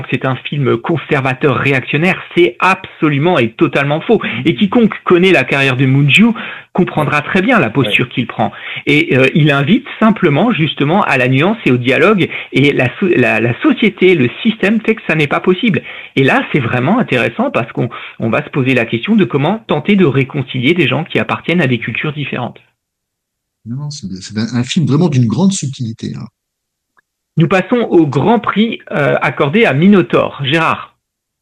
c'est un film conservateur réactionnaire, c'est absolument et totalement faux. Et quiconque connaît la carrière de Mungiu comprendra très bien la posture qu'il prend. Et il invite simplement justement à la nuance et au dialogue, et la société, le système fait que ça n'est pas possible. Et là, c'est vraiment intéressant parce qu'on va se poser la question de comment tenter de réconcilier des gens qui appartiennent à des cultures différentes. Non, c'est un film vraiment d'une grande subtilité, hein. Nous passons au Grand Prix accordé à Minotaur. Gérard.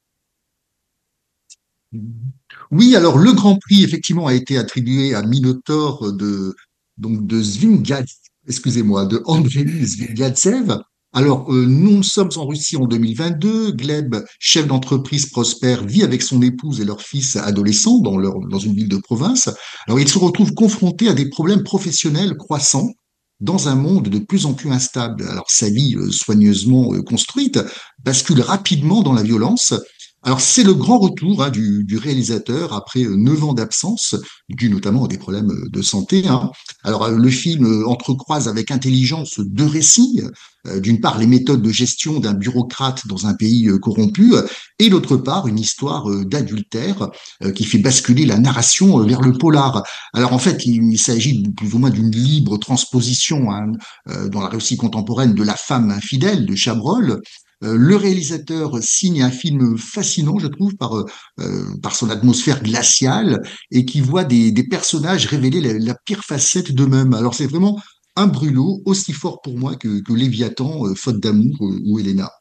Oui, alors le Grand Prix effectivement a été attribué à Minotaur de excusez-moi, de Andrei Zvingatsev. Alors nous sommes en Russie en 2022. Gleb, chef d'entreprise prospère, vit avec son épouse et leur fils adolescent dans une ville de province. Alors il se retrouve confronté à des problèmes professionnels croissants dans un monde de plus en plus instable. Alors sa vie soigneusement construite bascule rapidement dans la violence. Alors, c'est le grand retour du réalisateur après 9 ans d'absence, dû notamment à des problèmes de santé, hein. Alors, le film entrecroise avec intelligence deux récits. D'une part, les méthodes de gestion d'un bureaucrate dans un pays corrompu, et d'autre part, une histoire d'adultère qui fait basculer la narration vers le polar. Alors, en fait, il s'agit plus ou moins d'une libre transposition, hein, dans la Russie contemporaine de La femme infidèle de Chabrol. Le réalisateur signe un film fascinant, je trouve, par son atmosphère glaciale et qui voit des personnages révéler la pire facette d'eux-mêmes. Alors c'est vraiment un brûlot aussi fort pour moi que Léviathan, Faute d'amour ou Elena.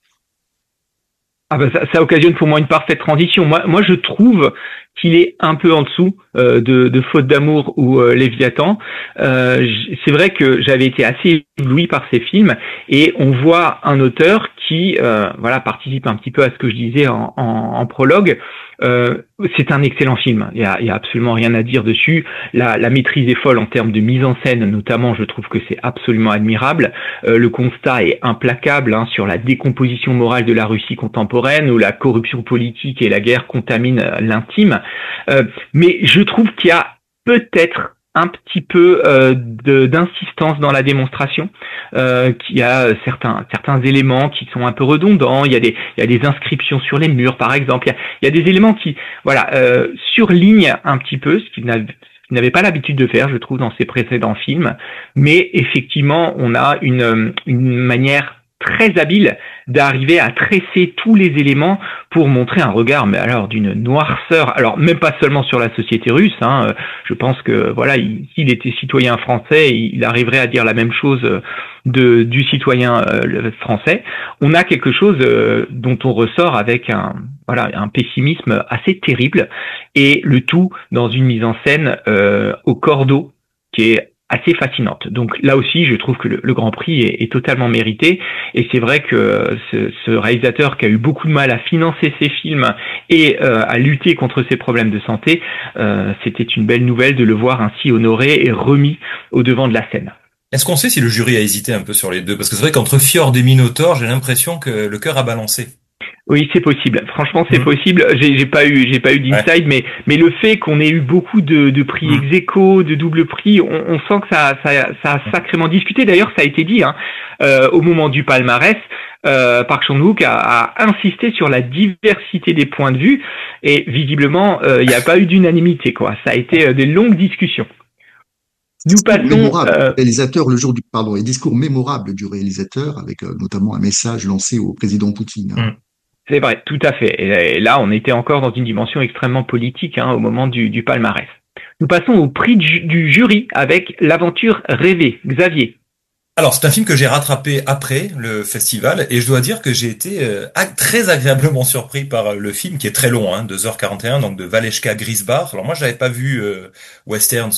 Ah ben ça occasionne pour moi une parfaite transition. Moi je trouve qu'il est un peu en dessous de Faute d'amour ou Léviathan. C'est vrai que j'avais été assez ébloui par ces films et on voit un auteur qui voilà participe un petit peu à ce que je disais en prologue. C'est un excellent film. Il y a absolument rien à dire dessus. La maîtrise est folle en termes de mise en scène, notamment. Je trouve que c'est absolument admirable. Le constat est implacable hein, sur la décomposition morale de la Russie contemporaine, où la corruption politique et la guerre contaminent l'intime. Mais je trouve qu'il y a peut-être un petit peu d'insistance dans la démonstration, qu'il y a certains éléments qui sont un peu redondants. Il y a des inscriptions sur les murs, par exemple. Il y a des éléments qui, voilà, surlignent un petit peu ce qu'il n'avait pas l'habitude de faire, je trouve, dans ses précédents films. Mais effectivement, on a une manière très habile d'arriver à tresser tous les éléments pour montrer un regard, mais alors d'une noirceur, alors même pas seulement sur la société russe, hein, je pense que voilà, s'il était citoyen français, il arriverait à dire la même chose du citoyen français. On a quelque chose dont on ressort avec un pessimisme assez terrible, et le tout dans une mise en scène au cordeau qui est assez fascinante. Donc là aussi, je trouve que le Grand Prix est totalement mérité. Et c'est vrai que ce réalisateur qui a eu beaucoup de mal à financer ses films et à lutter contre ses problèmes de santé, c'était une belle nouvelle de le voir ainsi honoré et remis au devant de la scène. Est-ce qu'on sait si le jury a hésité un peu sur les deux? Parce que c'est vrai qu'entre Fjord et Minotaur, j'ai l'impression que le cœur a balancé. Oui, c'est possible. Franchement, c'est Hmm. possible. J'ai pas eu Ouais. d'inside, mais le fait qu'on ait eu beaucoup de prix Hmm. ex aequo, de double prix, on sent que ça a sacrément discuté. D'ailleurs, ça a été dit hein, au moment du palmarès. Park Chan-wook a insisté sur la diversité des points de vue et visiblement, il n'y a pas eu d'unanimité, quoi. Ça a été des longues discussions. Nous Discours passons. mémorable du réalisateur pardon, et discours mémorable du réalisateur avec notamment un message lancé au président Poutine, hein. Hmm. C'est vrai, tout à fait. Et là, on était encore dans une dimension extrêmement politique hein, au moment du palmarès. Nous passons au prix du jury avec L'aventure rêvée. Xavier. Alors, c'est un film que j'ai rattrapé après le festival et je dois dire que j'ai été très agréablement surpris par le film qui est très long, hein, 2h41, donc de Valeshka Grisbar. Alors moi, je n'avais pas vu Western,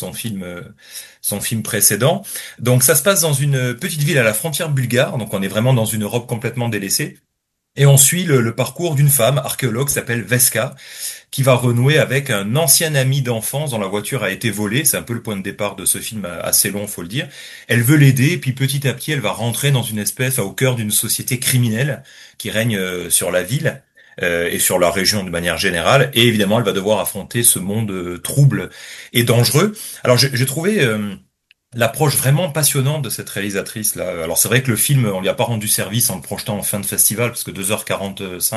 son film précédent. Donc ça se passe dans une petite ville à la frontière bulgare, donc on est vraiment dans une Europe complètement délaissée. Et on suit le parcours d'une femme archéologue qui s'appelle Veska, qui va renouer avec un ancien ami d'enfance dont la voiture a été volée. C'est un peu le point de départ de ce film assez long, faut le dire. Elle veut l'aider, puis petit à petit, elle va rentrer dans une espèce, au cœur d'une société criminelle qui règne sur la ville et sur la région de manière générale. Et évidemment, elle va devoir affronter ce monde trouble et dangereux. Alors, j'ai trouvé l'approche vraiment passionnante de cette réalisatrice là. Alors c'est vrai que le film, on lui a pas rendu service en le projetant en fin de festival parce que 2h45